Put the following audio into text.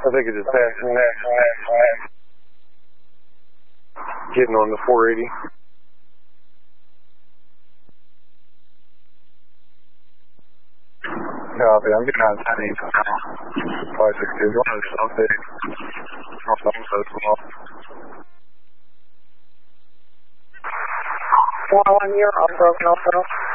think it just passed me. Getting on the 480. Copy, I'm getting on 10 east now. 562, you want to update? I'll stop so small. 110, off broken, off broken.